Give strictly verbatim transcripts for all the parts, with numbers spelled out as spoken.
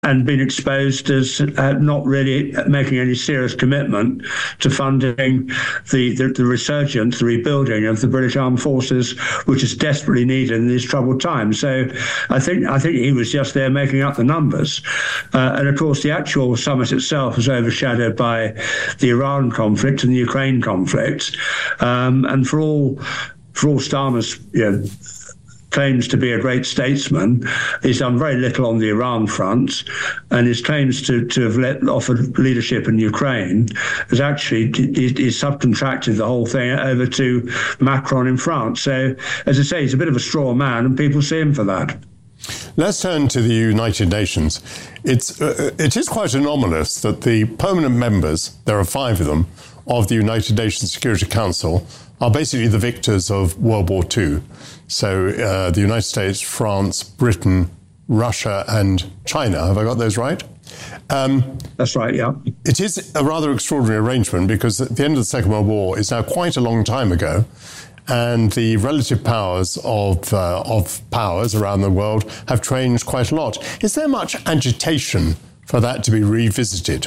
and been exposed as uh, not really making any serious commitment to funding the, the, the resurgence, the rebuilding of the British Armed Forces, which is desperately needed in these troubled times. So I think I think he was just there making up the numbers. Uh, and of course, the actual summit itself was overshadowed by the Iran conflict and the Ukraine conflict. Um, and for all for all Starmer's, you know, claims to be a great statesman, he's done very little on the Iran front, and his claims to, to have let, offered leadership in Ukraine has actually he's, he's subcontracted the whole thing over to Macron in France. So, as I say, he's a bit of a straw man, and people see him for that. Let's turn to the United Nations. It's uh, it is quite anomalous that the permanent members, there are five of them, of the United Nations Security Council are basically the victors of World War Two. So uh, the United States, France, Britain, Russia and China. Have I got those right? Um, That's right, yeah. It is a rather extraordinary arrangement because at the end of the Second World War is now quite a long time ago, and the relative powers of uh, of powers around the world have changed quite a lot. Is there much agitation for that to be revisited?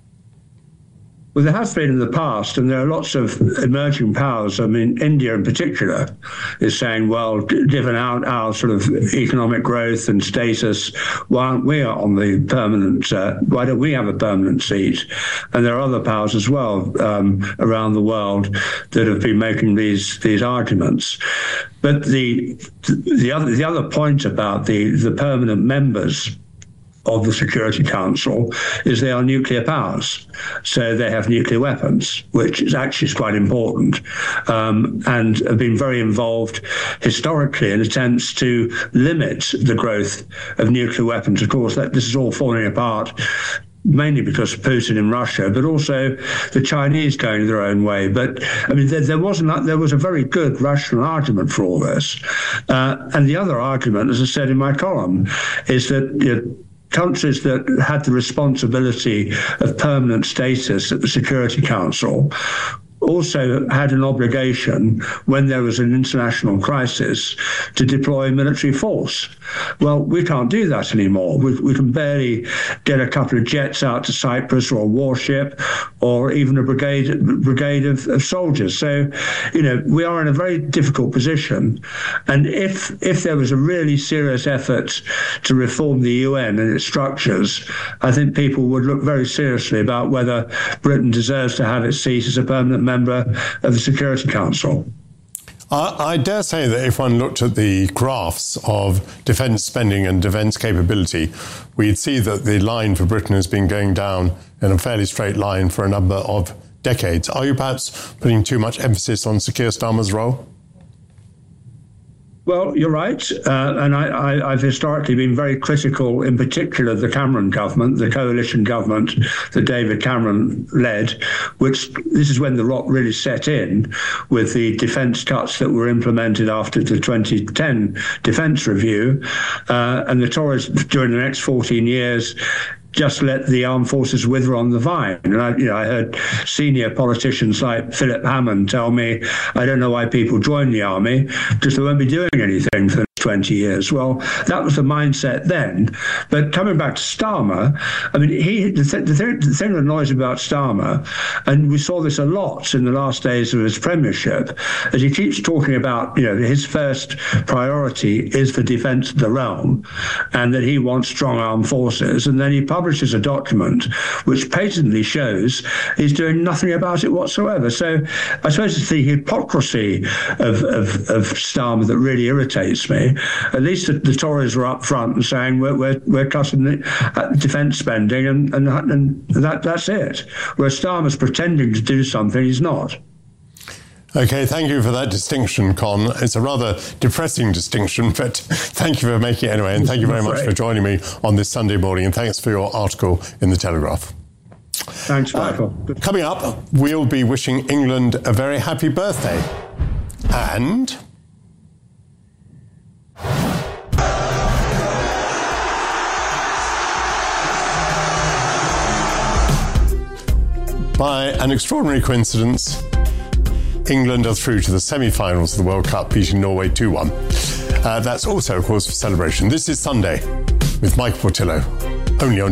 Well, there has been in the past, and there are lots of emerging powers. I mean, India in particular is saying, well, given our, our sort of economic growth and status, why aren't we on the permanent, uh, why don't we have a permanent seat? And there are other powers as well um, around the world that have been making these these arguments. But the the other the other point about the, the permanent members of the Security Council is they are nuclear powers. So they have nuclear weapons, which is actually quite important, um, and have been very involved historically in attempts to limit the growth of nuclear weapons. Of course, that this is all falling apart mainly because of Putin in Russia, but also the Chinese going their own way. But I mean, there, there wasn't there was a very good rational argument for all this. Uh, and the other argument, as I said in my column, is that you know, countries that had the responsibility of permanent status at the Security Council also had an obligation when there was an international crisis to deploy military force. Well, we can't do that anymore. We, we can barely get a couple of jets out to Cyprus or a warship or even a brigade brigade of, of soldiers. So, you know, we are in a very difficult position. And if if there was a really serious effort to reform the U N and its structures, I think people would look very seriously about whether Britain deserves to have its seat as a permanent member member of the Security Council. I, I dare say that if one looked at the graphs of defence spending and defence capability, we'd see that the line for Britain has been going down in a fairly straight line for a number of decades. Are you perhaps putting too much emphasis on Sir Keir Starmer's role? Well, you're right. Uh, and I, I, I've historically been very critical, in particular, the Cameron government, the coalition government that David Cameron led, which this is when the rot really set in with the defence cuts that were implemented after the twenty ten defence review. Uh, and the Tories, during the next fourteen years, just let the armed forces wither on the vine. And I, you know, I heard senior politicians like Philip Hammond tell me, I don't know why people join the army, because they won't be doing anything for the next twenty years. Well, that was the mindset then. But coming back to Starmer, I mean, he the, th- the, th- the thing that annoys me about Starmer, and we saw this a lot in the last days of his premiership, as he keeps talking about, you know, his first priority is the defence of the realm, and that he wants strong armed forces, and then he publishes a document which patently shows he's doing nothing about it whatsoever. So I suppose it's the hypocrisy of, of, of Starmer that really irritates me. At least the, the Tories were up front and saying we're we're, we're cutting the uh, defence spending, and and, and that that's it. Whereas Starmer's pretending to do something he's not. OK, thank you for that distinction, Con. It's a rather depressing distinction, but thank you for making it anyway. And thank you very much for joining me on this Sunday morning. And thanks for your article in The Telegraph. Thanks, Michael. Uh, coming up, we'll be wishing England a very happy birthday. And by an extraordinary coincidence, England are through to the semi-finals of the World Cup, beating Norway two one. Uh, that's also a cause for celebration. This is Sunday with Michael Portillo. only on